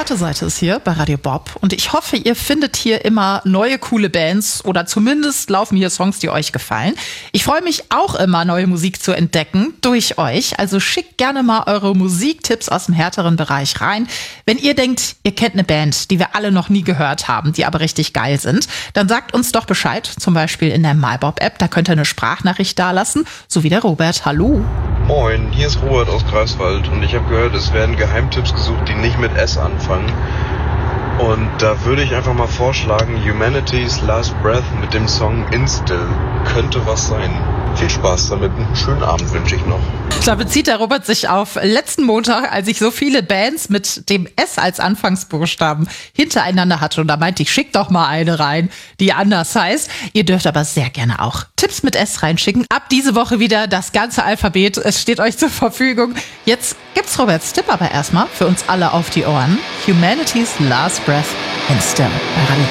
Renate Seite ist hier bei Radio Bob und ich hoffe, ihr findet hier immer neue coole Bands oder zumindest laufen hier Songs, die euch gefallen. Ich freue mich auch immer, neue Musik zu entdecken durch euch. Also schickt gerne mal eure Musiktipps aus dem härteren Bereich rein. Wenn ihr denkt, ihr kennt eine Band, die wir alle noch nie gehört haben, die aber richtig geil sind, dann sagt uns doch Bescheid, zum Beispiel in der MyBob-App. Da könnt ihr eine Sprachnachricht dalassen, so wie der Robert. Hallo. Moin, hier ist Robert aus Greifswald und ich habe gehört, es werden Geheimtipps gesucht, die nicht mit S anfangen. Und da würde ich einfach mal vorschlagen, Humanity's Last Breath mit dem Song Instill könnte was sein. Viel Spaß damit, einen schönen Abend wünsche ich noch. Da bezieht der Robert sich auf letzten Montag, als ich so viele Bands mit dem S als Anfangsbuchstaben hintereinander hatte. Und da meinte ich, schickt doch mal eine rein, die anders heißt. Ihr dürft aber sehr gerne auch Tipps mit S reinschicken. Ab diese Woche wieder das ganze Alphabet. Es steht euch zur Verfügung. Jetzt gibt's Roberts Tipp aber erstmal für uns alle auf die Ohren. Humanity's Last Breath and Still bei Radio